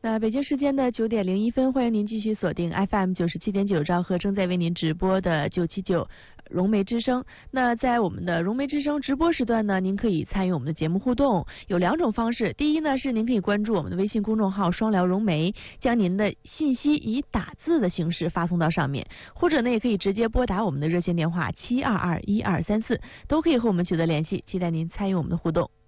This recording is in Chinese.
那北京时间的9:01，欢迎您继续锁定 FM 97.9兆赫，正在为您直播的979融媒之声。那在我们的融媒之声直播时段呢，您可以参与我们的节目互动，有2种方式。第一呢，是您可以关注我们的微信公众号双聊融媒，将您的信息以打字的形式发送到上面，或者呢，也可以直接拨打我们的热线电话7221234，都可以和我们取得联系。期待您参与我们的互动。